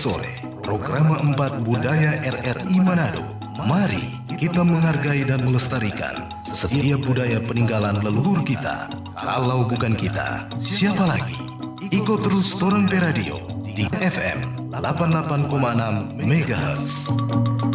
sore, program 4 Budaya RRI Manado. Mari kita menghargai dan melestarikan setiap budaya peninggalan leluhur kita. Kalau bukan kita, siapa lagi? Ikut terus Toron Pe Radio di FM 88,6 MHz.